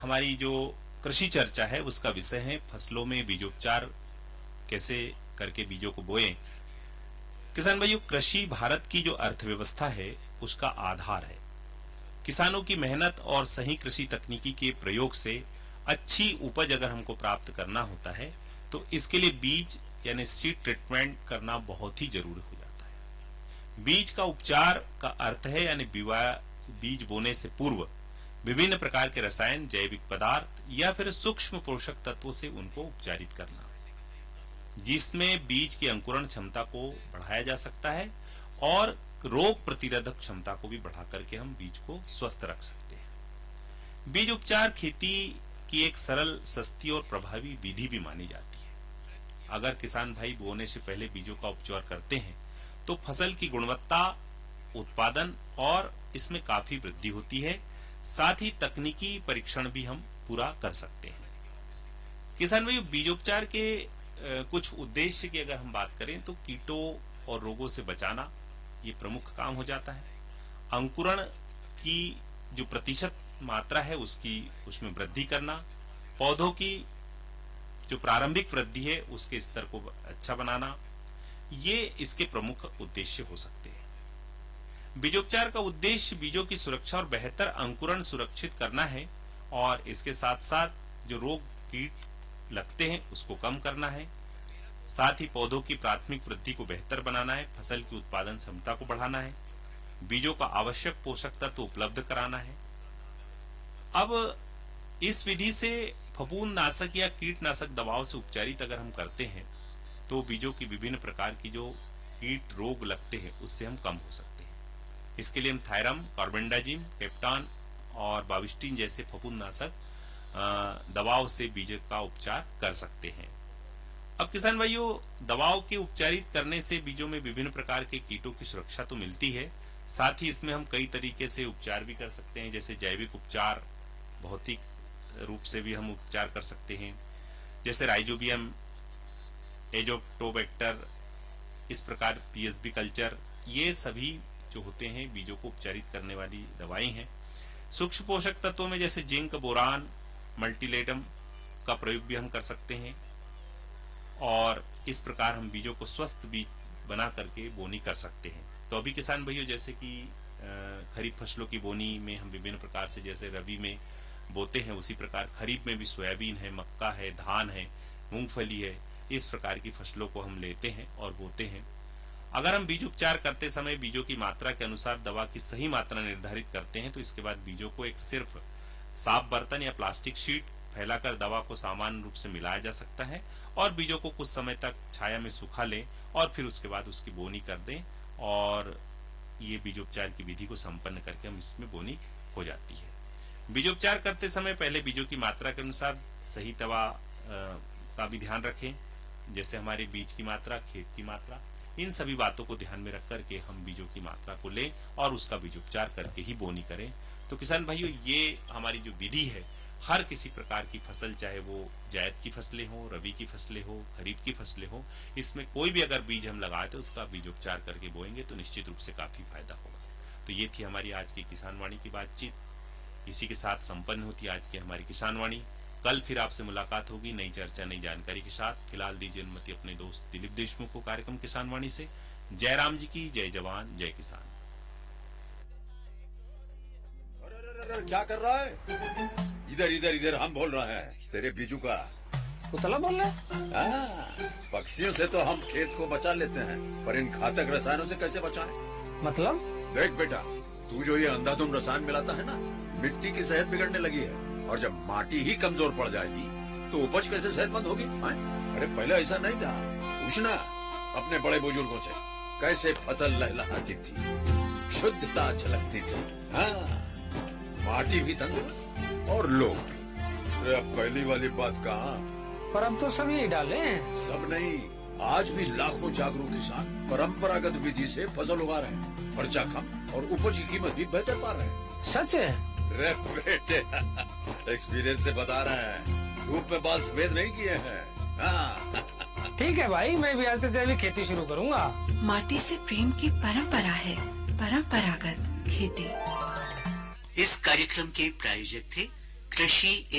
हमारी जो कृषि चर्चा है उसका विषय है फसलों में बीजोपचार कैसे करके बीजों को बोएं। किसान भाइयों, कृषि भारत की जो अर्थव्यवस्था है उसका आधार है। किसानों की मेहनत और सही कृषि तकनीकी के प्रयोग से अच्छी उपज अगर हमको प्राप्त करना होता है तो इसके लिए बीज यानी सीड ट्रीटमेंट करना बहुत ही जरूरी हो जाता है। बीज का उपचार का अर्थ है यानी बीज बोने से पूर्व विभिन्न प्रकार के रसायन, जैविक पदार्थ या फिर सूक्ष्म पोषक तत्वों से उनको उपचारित करना, जिसमें बीज की अंकुरण क्षमता को बढ़ाया जा सकता है और रोग प्रतिरोधक क्षमता को भी बढ़ा करके हम बीज को स्वस्थ रख सकते हैं। बीज उपचार खेती की एक सरल, सस्ती और प्रभावी विधि भी मानी जाती है। अगर किसान भाई बोने से पहले बीजों का उपचार करते हैं तो फसल की गुणवत्ता, उत्पादन और इसमें काफी वृद्धि होती है। साथ ही तकनीकी परीक्षण भी हम पूरा कर सकते हैं। किसान भाई, बीजोपचार के कुछ उद्देश्य की अगर हम बात करें तो कीटों और रोगों से बचाना ये प्रमुख काम हो जाता है। अंकुरण की जो प्रतिशत मात्रा है उसमें वृद्धि करना, पौधों की जो प्रारंभिक वृद्धि है उसके स्तर को अच्छा बनाना, ये इसके प्रमुख उद्देश्य हो सकते हैं। बीजोपचार का उद्देश्य बीजों की सुरक्षा और बेहतर अंकुरण सुरक्षित करना है और इसके साथ साथ जो रोग कीट लगते हैं उसको कम करना है। साथ ही पौधों की प्राथमिक वृद्धि को बेहतर बनाना है, फसल की उत्पादन क्षमता को बढ़ाना है, बीजों का आवश्यक पोषक तत्व उपलब्ध कराना है। अब इस विधि से फफूंदनाशक या कीटनाशक दवाओं से उपचारित अगर हम करते हैं तो बीजों की विभिन्न प्रकार की जो कीट रोग लगते हैं उससे हम कम हो सकते हैं। इसके लिए हम थायरम, कार्बेंडाजिम, कैप्टान और बाविस्टिन जैसे फफूंदनाशक दवाओं से बीज का उपचार कर सकते हैं। अब किसान भाइयों, दवाओं के उपचारित करने से बीजों में विभिन्न प्रकार के कीटों की सुरक्षा तो मिलती है, साथ ही इसमें हम कई तरीके से उपचार भी कर सकते हैं, जैसे जैविक उपचार, भौतिक रूप से भी हम उपचार कर सकते हैं, जैसे राइजोबियम, एजोटोबैक्टर, इस प्रकार पीएसबी कल्चर, ये सभी जो होते हैं बीजों को उपचारित करने वाली दवाएं हैं। सूक्ष्म पोषक तत्वों में जैसे जिंक, बोरान, मल्टीलेटम का प्रयोग भी हम कर सकते हैं और इस प्रकार हम बीजों को स्वस्थ बीज बना करके बोनी कर सकते हैं। तो अभी किसान भाइयों, जैसे कि खरीफ फसलों की बोनी में हम विभिन्न प्रकार से जैसे रबी में बोते हैं, उसी प्रकार खरीफ में भी सोयाबीन है, मक्का है, धान है, मूंगफली है, इस प्रकार की फसलों को हम लेते हैं और बोते हैं। अगर हम बीज उपचार करते समय बीजों की मात्रा के अनुसार दवा की सही मात्रा निर्धारित करते हैं तो इसके बाद बीजों को एक सिर्फ साफ बर्तन या प्लास्टिक शीट फैलाकर दवा को सामान्य रूप से मिलाया जा सकता है और बीजों को कुछ समय तक छाया में सुखा लें और फिर उसके बाद उसकी बोनी कर दें और ये बीजोपचार की विधि को संपन्न करके हम इसमें बोनी हो जाती है। बीजोपचार करते समय पहले बीजों की मात्रा के अनुसार सही दवा का भी ध्यान रखें, जैसे हमारे बीज की मात्रा, खेत की मात्रा, इन सभी बातों को ध्यान में रख करके हम बीजों की मात्रा को लें और उसका बीजोपचार करके ही बोनी करें। तो किसान भाइयों, ये हमारी जो विधि है हर किसी प्रकार की फसल, चाहे वो जायद की फसलें हो, रबी की फसलें हो, खरीफ की फसलें हो, इसमें कोई भी अगर बीज हम लगाए तो उसका बीजोपचार करके बोएंगे तो निश्चित रूप से काफी फायदा होगा। तो ये थी हमारी आज की किसान वाणी की बातचीत। इसी के साथ संपन्न होती आज की हमारी किसान वाणी। कल फिर आपसे मुलाकात होगी नई चर्चा, नई जानकारी के साथ। फिलहाल दीजिए अनुमति अपने दोस्त दिलीप देशमुख को कार्यक्रम किसान वाणी से। जय राम जी की जय, जवान जय किसान। क्या कर रहा है? इधर इधर इधर, हम बोल रहे हैं तेरे बीजू का। उतला बोल रहे? पक्षियों से तो हम खेत को बचा लेते हैं, पर इन घातक रसायनों से कैसे बचाएं? मतलब? देख बेटा, तू जो ये अंधाधुंध रसायन मिलाता है ना, मिट्टी की सेहत बिगड़ने लगी है और जब माटी ही कमजोर पड़ जाएगी तो उपज कैसे सेहतमंद होगी? अरे पहले ऐसा नहीं था। पूछना अपने बड़े बुजुर्गों से, कैसे फसल लहलहाती थी, शुद्धता झलकती थी। हाँ, माटी भी तंदुरुस्त और लोग भी। अरे अब पहली वाली बात कहाँ? पर अब तो सभी डाले हैं। सब नहीं, आज भी लाखों जागरूक किसान परंपरागत विधि से फसल उगा रहे हैं, खर्चा कम और उपज की कीमत भी बेहतर पा रहे हैं। सच है? रे बेटे, एक्सपीरियंस से बता रहे हैं, धूप में बाल सफेद नहीं किए हैं। हाँ। ठीक है भाई, मैं भी आज से जैविक खेती शुरू करूंगा। माटी से प्रेम की परंपरा है, परंपरागत खेती। इस कार्यक्रम के प्रायोजक थे कृषि